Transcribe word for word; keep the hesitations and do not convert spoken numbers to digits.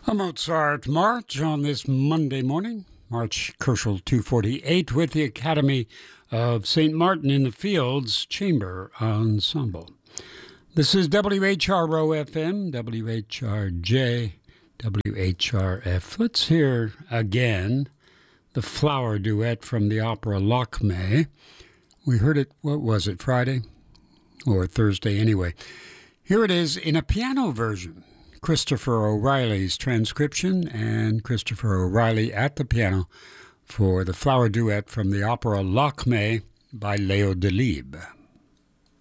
A Mozart March on this Monday morning, March Kerschel two forty-eight, with the Academy of Saint Martin in the Fields Chamber Ensemble. This is W H R O F M, W H R J, W H R F. Let's hear again the flower duet from the opera Lakmé. We heard it, what was it, Friday? Or Thursday anyway. Here it is in a piano version. Christopher O'Reilly's transcription and Christopher O'Reilly at the piano for the flower duet from the opera Lakmé by Léo Delibes.